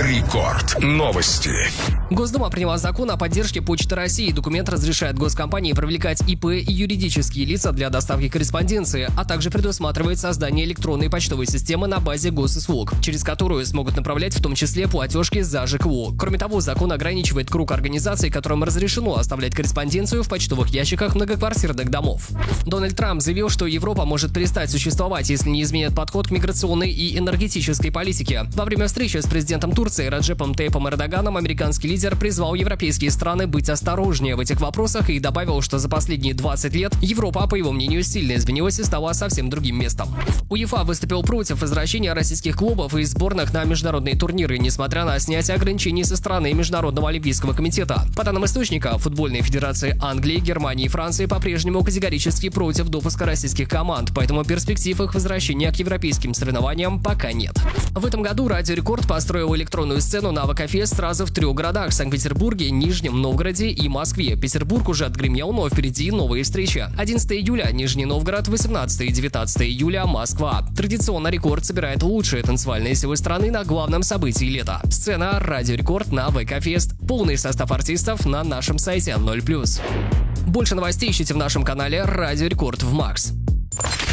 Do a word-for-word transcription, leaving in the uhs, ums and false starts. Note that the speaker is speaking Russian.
Рекорд. Новости. Госдума приняла закон о поддержке Почты России. Документ разрешает госкомпании привлекать ИП и юридические лица для доставки корреспонденции, а также предусматривает создание электронной почтовой системы на базе госуслуг, через которую смогут направлять в том числе платежки за ЖКУ. Кроме того, закон ограничивает круг организаций, которым разрешено оставлять корреспонденцию в почтовых ящиках многоквартирных домов. Дональд Трамп заявил, что Европа может перестать существовать, если не изменят подход к миграционной и энергетической политике. Во время встречи с президентом Турции Раджепом Тайипом Эрдоганом американский лидер призвал европейские страны быть осторожнее в этих вопросах и добавил, что за последние двадцать лет Европа, по его мнению, сильно изменилась и стала совсем другим местом. УЕФА выступил против возвращения российских клубов и сборных на международные турниры, несмотря на снятие ограничений со стороны Международного олимпийского комитета. По данным источника, футбольные федерации Англии, Германии и Франции по-прежнему категорически против допуска российских команд, поэтому перспектив их возвращения к европейским соревнованиям пока нет. В этом году Радио Рекорд построил электронную сцену на ВК-фест сразу в трех городах – Санкт-Петербурге, Нижнем Новгороде и Москве. Петербург уже отгремел, но впереди новые встречи. одиннадцатого июля – Нижний Новгород, восемнадцатого и девятнадцатого июля – Москва. Традиционно Рекорд собирает лучшие танцевальные силы страны на главном событии лета. Сцена Радио Рекорд на ВК-фест. Полный состав артистов на нашем сайте ноль плюс. Больше новостей ищите в нашем канале Радио Рекорд в Макс.